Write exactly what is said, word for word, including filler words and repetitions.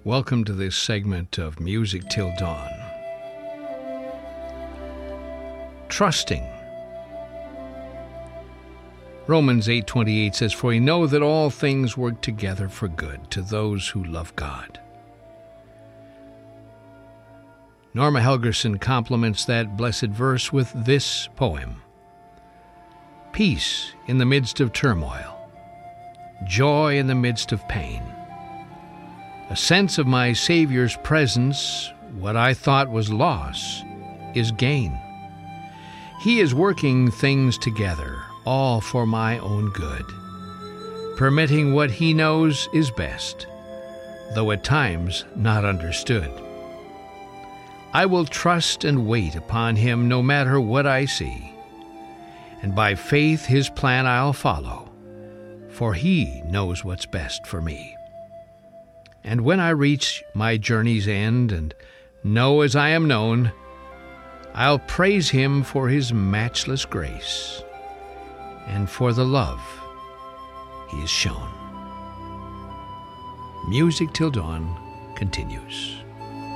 Welcome to this segment of Music Till Dawn. Trusting. Romans eight twenty-eight says, "For we know that all things work together for good to those who love God." Norma Helgerson complements that blessed verse with this poem: "Peace in the midst of turmoil, joy in the midst of pain, a sense of my Savior's presence, what I thought was loss, is gain. He is working things together, all for my own good, permitting what He knows is best, though at times not understood. I will trust and wait upon Him no matter what I see, and by faith His plan I'll follow, for He knows what's best for me. And when I reach my journey's end and know as I am known, I'll praise Him for His matchless grace and for the love He has shown." Music Till Dawn continues.